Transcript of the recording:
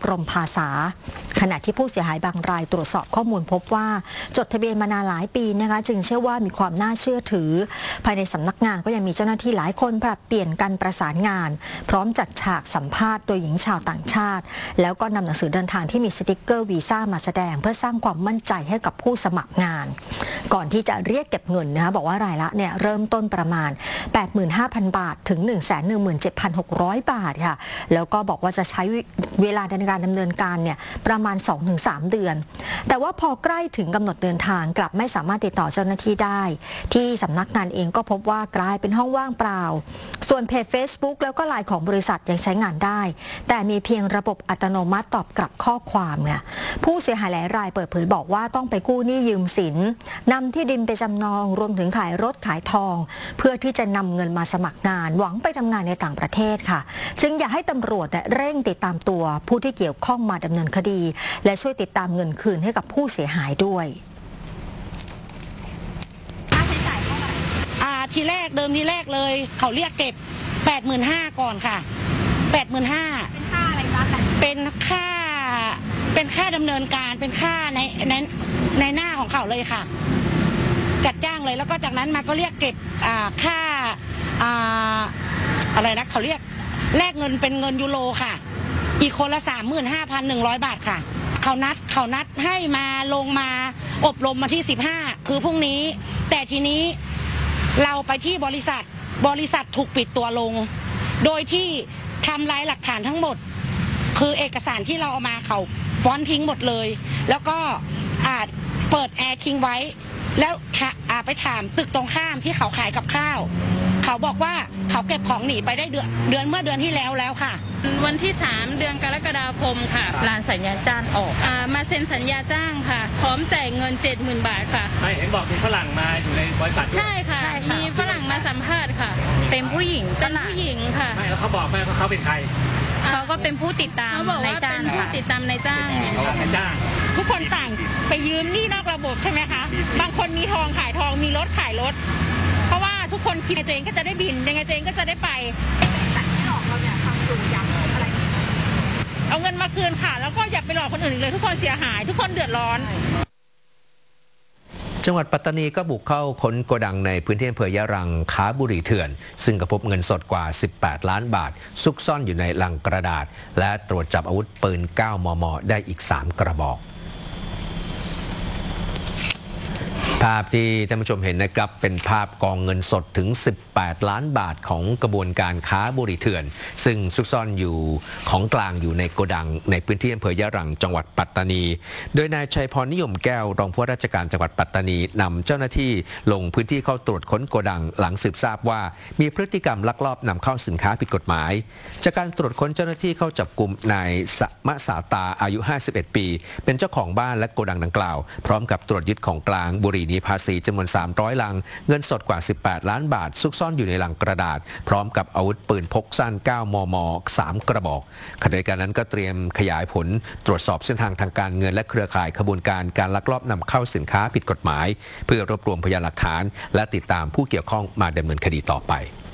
กรมภาษาขณะที่ผู้เสียหายบางรายตรวจสอบข้อมูลพบว่าจดทะเบียนมานานหลายปีนะคะจึงเชื่อว่ามีความน่าเชื่อถือภายในสำนักงานก็ยังมีเจ้าหน้าที่หลายคนปรับเปลี่ยนกันประสานงานพร้อมจัดฉากสัมภาษณ์โดยหญิงชาวต่างชาติแล้วก็นำหนังสือเดินทางที่มีสติ๊กเกอร์วีซ่ามาแสดงเพื่อสร้างความมั่นใจให้กับผู้สมัครงานก่อนที่จะเรียกเก็บเงินนะคะบอกว่ารายละเนี่ยเริ่มต้นประมาณ 85,000 บาทถึง 117,600 บาทค่ะแล้วก็บอกว่าจะใช้เวลาในการดำเนินการเนี่ยประมาณ 2-3 เดือนแต่ว่าพอใกล้ถึงกำหนดเดินทางกลับไม่สามารถติดต่อเจ้าหน้าที่ได้ที่สำนักงานเองก็พบว่ากลายเป็นห้องว่างเปล่าส่วนเพจ Facebook แล้วก็ไลน์ของบริษัทยังใช้งานได้แต่มีเพียงระบบอัตโนมัติตอบกลับข้อความเนี่ยผู้เสียหายหลายรายเปิดเผยบอกว่าต้องไปกู้หนี้ยืมสินนำที่ดินไปจำนองรวมถึงขายรถขายทองเพื่อที่จะนำเงินมาสมัครงานหวังไปทำงานในต่างประเทศค่ะจึงอยากให้ตำรวจเร่งติดตามตัวผู้ที่เกี่ยวข้องมาดำเนินคดีและช่วยติดตามเงินคืนให้กับผู้เสียหายด้วยค่าใช้จ่ายเท่าไหร่ทีแรกเลยเขาเรียกเก็บ 85,000 ก่อนค่ะ 85,000 เป็นค่าอะไรบ้างเป็นค่าดำเนินการเป็นค่าในหน้าของเขาเลยค่ะจัดจ้างเลยแล้วก็จากนั้นมาก็เรียกเก็บค่าอะไรนะเขาเรียกแลกเงินเป็นเงินยูโรค่ะอีกคนละ 35,100 บาทค่ะเขานัดให้มาลงมาอบรมมาที่15คือพรุ่งนี้แต่ทีนี้เราไปที่บริษัทถูกปิดตัวลงโดยที่ทำลายหลักฐานทั้งหมดคือเอกสารที่เราเอามาเขาฟ้อนทิ้งหมดเลยแล้วก็เปิดแอร์ทิ้งไว้แล้วไปถามตึกตรงข้ามที่เขาขายกับข้าวเขาบอกว่าเขาเก็บของหนีไปได้เดือนเมื่อเดือนที่แล้วค่ะวันที่3เดือนกรกฎาคมค่ะลานสัญญาจ้างออกมาเซ็นสัญญาจ้างค่ะพร้อมจ่ายเงิน 70,000 บาทค่ะเห็นบอกมีฝรั่งมาอยู่ในบริษัทใช่ค่ะมีฝรั่งมาสัมภาษณ์ค่ะเป็นผู้หญิงค่ะไม่แล้วเขาบอกไหมว่าเขาเป็นใครเขาก็เป็นผู้ติดตามเขาบอกว่าเป็นผู้ติดตามนายจ้างทุกคนต่างไปยืมหนี้นอกระบบใช่ไหมคะบางคนมีทองขายทองมีรถขายรถเพราะว่าทุกคนคิดตัวเองก็จะได้บินยังไงตัวเองก็จะได้ไปแต่ที่หลอกเราเนี่ยทำอยู่อย่างอะไรเอาเงินมาคืนค่ะแล้วก็อย่าไปหลอกคนอื่นเลยทุกคนเสียหายทุกคนเดือดร้อนจังหวัดปัตตานีก็บุกเข้าค้นโกดังในพื้นที่อำเภอยะรังค้าบุหรี่เถื่อนซึ่งก็พบเงินสดกว่า18 ล้านบาทซุกซ่อนอยู่ในลังกระดาษและตรวจจับอาวุธปืน 9 มม. ได้อีก 3 กระบอกภาพที่ท่านผู้ชมเห็นนะครับเป็นภาพกองเงินสดถึง18 ล้านบาทของกระบวนการค้าบุหรี่เถื่อนซึ่งซุกซ่อนอยู่ของกลางอยู่ในโกดังในพื้นที่อำเภอยะรังจังหวัดปัตตานีโดยนายชัยพรนิยมแก้วรองผู้ว่าราชการจังหวัดปัตตานีนำเจ้าหน้าที่ลงพื้นที่เข้าตรวจค้นโกดังหลังสืบทราบว่ามีพฤติกรรมลักลอบนำเข้าสินค้าผิดกฎหมายจากการตรวจค้นเจ้าหน้าที่เข้าจับกุมนายสมสาตาอายุ51 ปีเป็นเจ้าของบ้านและโกดังดังกล่าวพร้อมกับตรวจยึดของกลางบุหรี่หนีภาษีจำนวน300 ลังเงินสดกว่า18 ล้านบาทซุกซ่อนอยู่ในลังกระดาษพร้อมกับอาวุธปืนพกสั้น 9 มม. 3 กระบอกขณะเดียวกันนั้นก็เตรียมขยายผลตรวจสอบเส้นทางทางการเงินและเครือข่ายขบวนการการลักลอบนำเข้าสินค้าผิดกฎหมายเพื่อรวบรวมพยานหลักฐานและติดตามผู้เกี่ยวข้องมาดำเนินคดีต่อไป